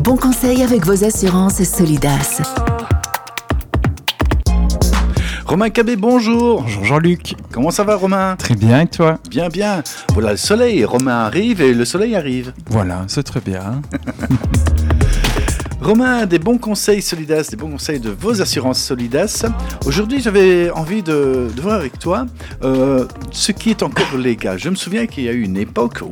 Bon conseil avec vos assurances Solidas. Romain Cabé, bonjour. Bonjour Jean-Luc. Comment ça va, Romain ? Très bien, et toi ? Bien, bien. Voilà le soleil. Romain arrive et le soleil arrive. Voilà, c'est très bien. Romain, des bons conseils Solidas, des bons conseils de vos assurances Solidas. Aujourd'hui, j'avais envie de voir avec toi ce qui est encore légal. Je me souviens qu'il y a eu une époque,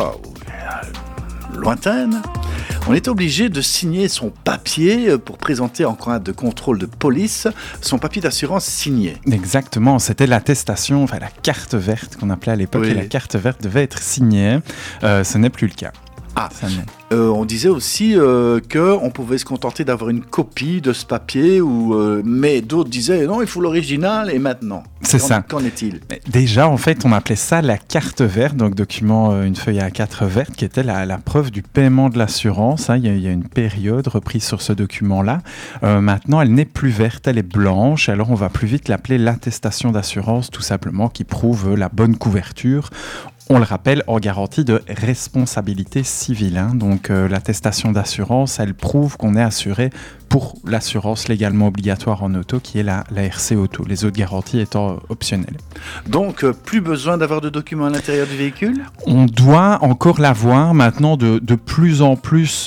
lointaine, on était obligé de signer son papier pour présenter en cas de contrôle de police, son papier d'assurance signé. Exactement, c'était l'attestation, la carte verte qu'on appelait à l'époque, et la carte verte devait être signée. Ce n'est plus le cas. On disait aussi qu'on pouvait se contenter d'avoir une copie de ce papier, mais d'autres disaient non, il faut l'original et maintenant. C'est ça. Qu'en est-il ? Déjà, en fait, on appelait ça la carte verte, donc document, une feuille A4 verte, qui était la preuve du paiement de l'assurance. Il y a une période reprise sur ce document-là. Maintenant, elle n'est plus verte, elle est blanche. Alors, on va plus vite l'appeler l'attestation d'assurance, tout simplement, qui prouve la bonne couverture. On le rappelle, en garantie de responsabilité civile. Donc, l'attestation d'assurance, elle prouve qu'on est assuré pour l'assurance légalement obligatoire en auto, qui est la RC Auto, les autres garanties étant optionnelles. Donc, plus besoin d'avoir de documents à l'intérieur du véhicule ? On doit encore l'avoir maintenant de plus en plus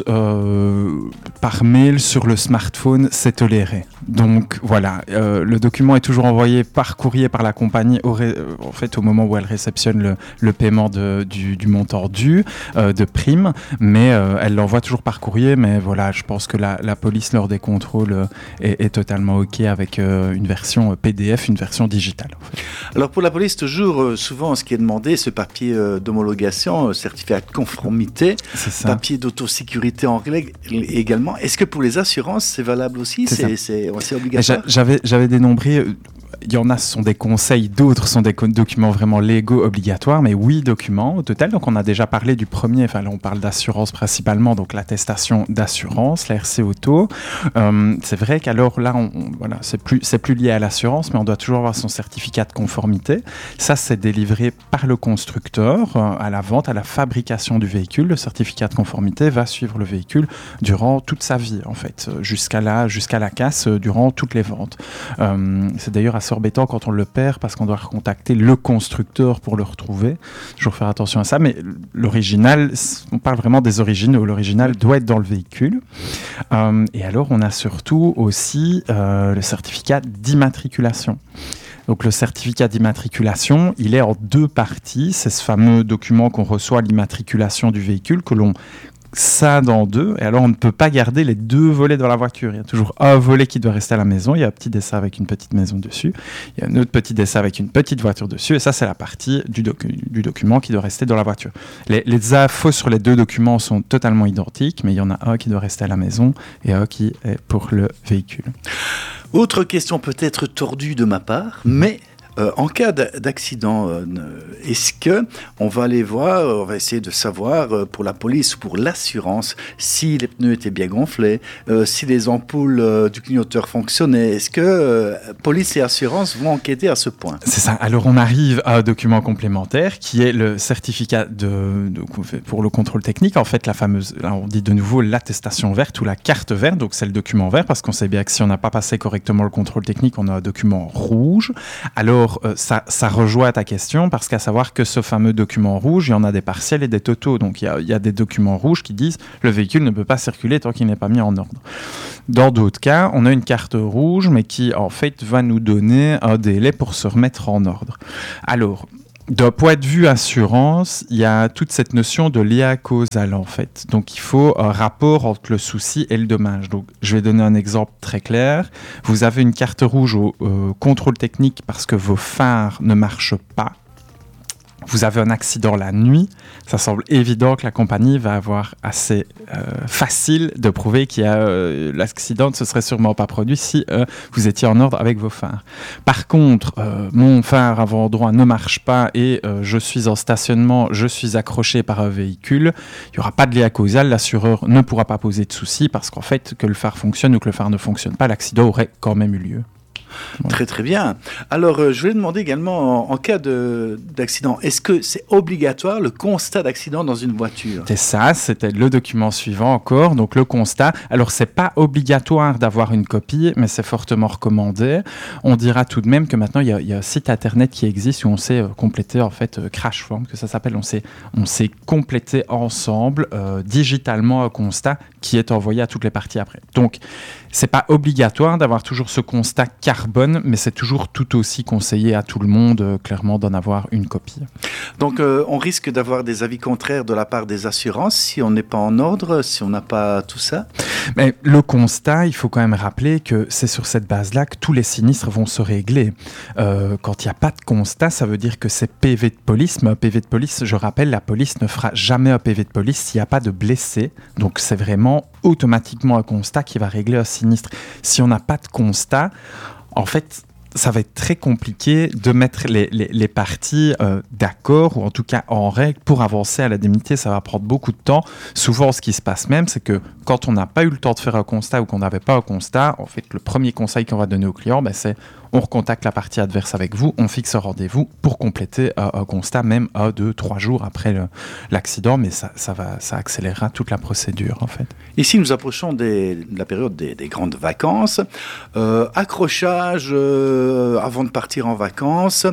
par mail sur le smartphone, c'est toléré. Donc voilà, le document est toujours envoyé par courrier par la compagnie au moment où elle réceptionne le paiement du montant dû, de prime, mais elle l'envoie toujours par courrier. Mais voilà, je pense que la police, lors des contrôles, est totalement OK avec une version PDF, une version digitale. En fait. Alors pour la police, toujours, souvent, ce qui est demandé, ce papier d'homologation, certificat de conformité, papier d'autosécurité en règle également. Est-ce que pour les assurances, c'est valable aussi ? C'est obligatoire ? J'avais dénombré... Il y en a, ce sont des conseils, d'autres sont des documents vraiment légaux obligatoires, mais 8 documents au total. Donc on a déjà parlé du premier, là on parle d'assurance principalement, donc l'attestation d'assurance, la RC Auto. C'est vrai qu'alors là, c'est plus lié à l'assurance, mais on doit toujours avoir son certificat de conformité. Ça, c'est délivré par le constructeur à la vente, à la fabrication du véhicule. Le certificat de conformité va suivre le véhicule durant toute sa vie, en fait, jusqu'à la casse, durant toutes les ventes. C'est d'ailleurs assez embêtant quand on le perd parce qu'on doit recontacter le constructeur pour le retrouver. Toujours faire attention à ça, mais l'original, on parle vraiment des originaux. L'original doit être dans le véhicule. Et alors, on a surtout aussi le certificat d'immatriculation. Donc le certificat d'immatriculation, il est en 2 parties. C'est ce fameux document qu'on reçoit à l'immatriculation du véhicule que l'on scinde en 2, et alors on ne peut pas garder les 2 volets dans la voiture. Il y a toujours un volet qui doit rester à la maison, il y a un petit dessin avec une petite maison dessus, il y a un autre petit dessin avec une petite voiture dessus, et ça c'est la partie du document qui doit rester dans la voiture. Les infos sur les 2 documents sont totalement identiques, mais il y en a un qui doit rester à la maison et un qui est pour le véhicule. Autre question peut-être tordue de ma part, mais... en cas d'accident, est-ce que on va aller voir, on va essayer de savoir pour la police ou pour l'assurance si les pneus étaient bien gonflés, si les ampoules du clignoteur fonctionnaient. Est-ce que police et assurance vont enquêter à ce point ? C'est ça. Alors on arrive à un document complémentaire qui est le certificat pour le contrôle technique. En fait, la fameuse, là on dit de nouveau l'attestation verte ou la carte verte. Donc c'est le document vert parce qu'on sait bien que si on n'a pas passé correctement le contrôle technique, on a un document rouge. Alors ça rejoint ta question parce qu'à savoir que ce fameux document rouge, il y en a des partiels et des totaux. Donc il y a des documents rouges qui disent le véhicule ne peut pas circuler tant qu'il n'est pas mis en ordre. Dans d'autres cas, on a une carte rouge mais qui en fait va nous donner un délai pour se remettre en ordre. Alors, d'un point de vue assurance, il y a toute cette notion de lien causal en fait. Donc il faut un rapport entre le souci et le dommage. Donc je vais donner un exemple très clair. Vous avez une carte rouge au contrôle technique parce que vos phares ne marchent pas. Vous avez un accident la nuit, ça semble évident que la compagnie va avoir assez facile de prouver qu'il y a l'accident ne se serait sûrement pas produit si vous étiez en ordre avec vos phares. Par contre, mon phare avant droit ne marche pas et je suis en stationnement, je suis accroché par un véhicule, il n'y aura pas de lien causal, l'assureur ne pourra pas poser de soucis parce qu'en fait, que le phare fonctionne ou que le phare ne fonctionne pas, l'accident aurait quand même eu lieu. Ouais. Très très bien. Alors je voulais demander également, en cas d'accident, est-ce que c'est obligatoire le constat d'accident dans une voiture? C'est ça, c'était le document suivant encore, donc le constat. Alors c'est pas obligatoire d'avoir une copie, mais c'est fortement recommandé. On dira tout de même que maintenant il y a un site internet qui existe où on sait compléter en fait crash form, que ça s'appelle, on sait compléter ensemble digitalement un constat qui est envoyé à toutes les parties après. Donc c'est pas obligatoire d'avoir toujours ce constat carbone, mais c'est toujours tout aussi conseillé à tout le monde, clairement, d'en avoir une copie. Donc on risque d'avoir des avis contraires de la part des assurances si on n'est pas en ordre, si on n'a pas tout ça? Mais le constat, il faut quand même rappeler que c'est sur cette base-là que tous les sinistres vont se régler. Quand il n'y a pas de constat, ça veut dire que c'est PV de police, mais un PV de police, je rappelle, la police ne fera jamais un PV de police s'il n'y a pas de blessés. Donc c'est vraiment automatiquement un constat qui va régler un sinistre. Si on n'a pas de constat, en fait, ça va être très compliqué de mettre les parties d'accord, ou en tout cas en règle, pour avancer à l'indemnité. Ça va prendre beaucoup de temps. Souvent, ce qui se passe même, c'est que quand on n'a pas eu le temps de faire un constat ou qu'on n'avait pas un constat, en fait, le premier conseil qu'on va donner au client, c'est on recontacte la partie adverse avec vous, on fixe un rendez-vous pour compléter un constat, même 1, 2, 3 jours après l'accident, mais ça accélérera toute la procédure, en fait. Ici, nous approchons de la période des grandes vacances. Accrochage avant de partir en vacances.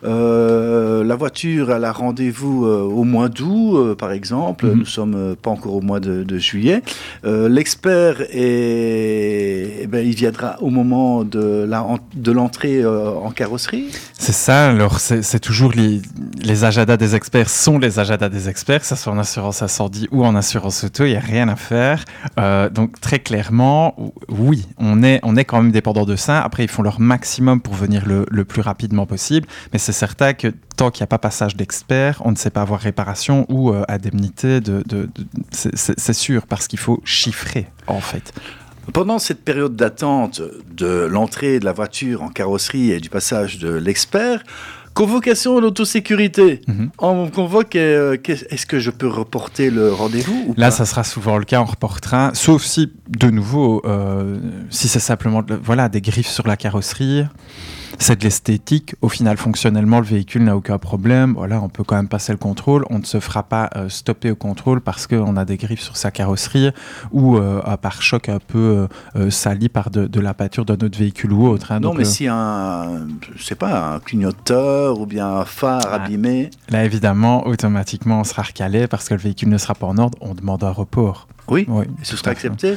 La voiture, elle a rendez-vous au mois d'août, par exemple. Nous ne sommes pas encore au mois de juillet. L'expert, il viendra au moment de l'entrée en carrosserie. C'est ça. Alors, c'est toujours les agendas des experts sont les agendas des experts, que ce soit en assurance incendie ou en assurance auto, il n'y a rien à faire. Donc, très clairement, oui, on est quand même dépendant de ça. Après, ils font leur maximum pour venir le plus rapidement possible. Mais c'est certain que tant qu'il n'y a pas passage d'expert, on ne sait pas avoir réparation ou indemnité. C'est sûr, parce qu'il faut chiffrer, en fait. Pendant cette période d'attente de l'entrée de la voiture en carrosserie et du passage de l'expert, convocation d'autosécurité. On convoque, est-ce que je peux reporter le rendez-vous ou Là, pas? ça sera souvent le cas, on reportera, sauf si, de nouveau, si c'est simplement des griffes sur la carrosserie, c'est de l'esthétique. Au final, fonctionnellement, le véhicule n'a aucun problème. Voilà, on peut quand même passer le contrôle. On ne se fera pas stopper au contrôle parce qu'on a des griffes sur sa carrosserie ou un pare-choc un peu sali par de la peinture d'un autre véhicule ou autre. Non, donc, mais si un clignoteur ou bien un phare abîmé... Là, évidemment, automatiquement, on sera recalé parce que le véhicule ne sera pas en ordre. On demande un report. Oui, et ce sera accepté?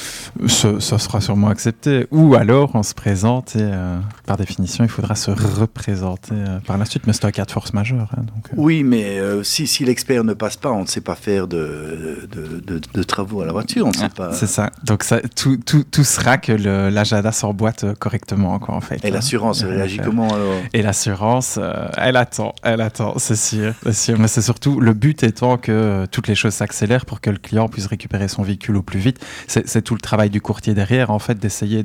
Ça sera sûrement accepté. Ou alors, on se présente et, par définition, il faudra se représenter par la suite. Mais c'est un cas de force majeure. Oui, mais si l'expert ne passe pas, on ne sait pas faire de travaux à la voiture. On ne sait pas... C'est ça. Donc, tout sera que l'agenda s'emboîte correctement, quoi, en fait. Et l'assurance réagit comment, alors? Et l'assurance, elle attend, c'est sûr. Mais c'est surtout, le but étant que toutes les choses s'accélèrent pour que le client puisse récupérer son véhicule au plus vite. C'est tout le travail du courtier derrière, en fait, d'essayer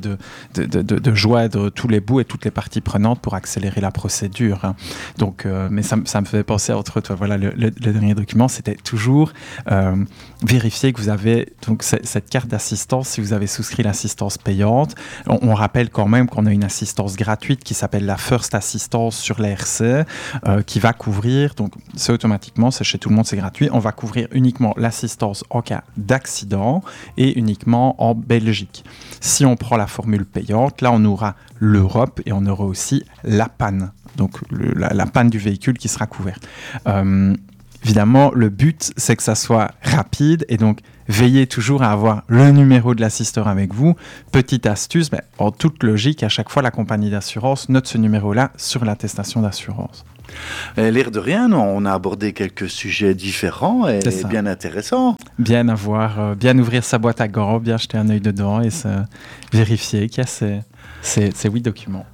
de joindre tous les bouts et toutes les parties prenantes pour accélérer la procédure. Hein. Donc, mais ça me fait penser, entre autres, voilà, le dernier document, c'était toujours vérifier que vous avez donc cette carte d'assistance, si vous avez souscrit l'assistance payante. On rappelle quand même qu'on a une assistance gratuite qui s'appelle la First Assistance sur la RC, qui va couvrir, donc c'est automatiquement, c'est chez tout le monde, c'est gratuit, on va couvrir uniquement l'assistance en cas d'accident et uniquement en Belgique. Si on prend la formule payante, là on aura l'Europe et on aura aussi la panne, donc la panne du véhicule qui sera couverte. Évidemment, le but, c'est que ça soit rapide et donc veillez toujours à avoir le numéro de l'assisteur avec vous. Petite astuce, mais en toute logique, à chaque fois, la compagnie d'assurance note ce numéro-là sur l'attestation d'assurance. L'air de rien, on a abordé quelques sujets différents et bien intéressants. Bien bien ouvrir sa boîte à gants, bien jeter un œil dedans et vérifier qu'il y a ces 8 documents.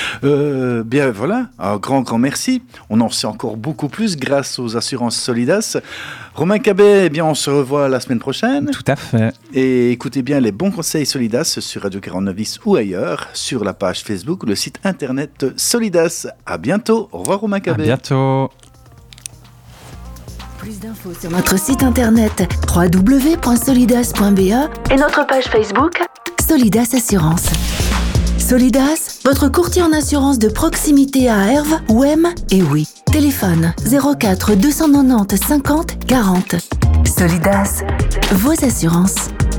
Bien voilà, un grand merci. On en sait encore beaucoup plus grâce aux assurances Solidas. Romain Cabet, on se revoit la semaine prochaine. Tout à fait. Et écoutez bien les bons conseils Solidas sur Radio 49 ou ailleurs, sur la page Facebook ou le site internet Solidas. À bientôt. Au revoir Romain Cabet. À bientôt. Plus d'infos sur notre site internet www.solidas.be et notre page Facebook Solidas Assurance. Solidas, votre courtier en assurance de proximité à Herve, Ouem et oui. Téléphone 04 290 50 40. Solidas, vos assurances.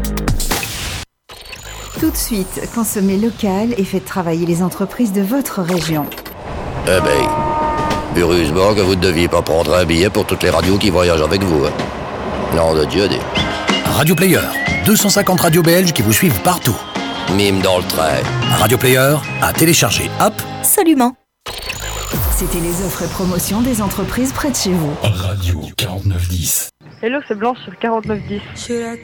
Tout de suite, consommez local et faites travailler les entreprises de votre région. Eh ben, heureusement que vous ne deviez pas prendre un billet pour toutes les radios qui voyagent avec vous. Hein. Non, de Dieu, Radio Player, 250 radios belges qui vous suivent partout. Mime dans le train. Radio Player, à télécharger. Hop. Absolument. C'était les offres et promotions des entreprises près de chez vous. Radio 4910. Hello, c'est Blanche sur 4910.